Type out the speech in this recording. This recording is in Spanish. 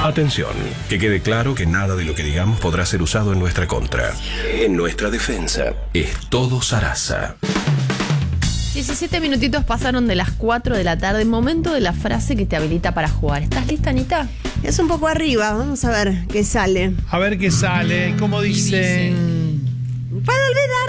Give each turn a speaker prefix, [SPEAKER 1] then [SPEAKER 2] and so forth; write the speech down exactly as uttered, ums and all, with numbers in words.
[SPEAKER 1] Atención, que quede claro que nada de lo que digamos podrá ser usado en nuestra contra. En nuestra defensa, es todo zaraza.
[SPEAKER 2] diecisiete minutitos pasaron de las cuatro de la tarde, momento de la frase que te habilita para jugar. ¿Estás lista, Anita?
[SPEAKER 3] Es un poco arriba, vamos a ver qué sale.
[SPEAKER 4] A ver qué sale, como dicen.
[SPEAKER 3] Para el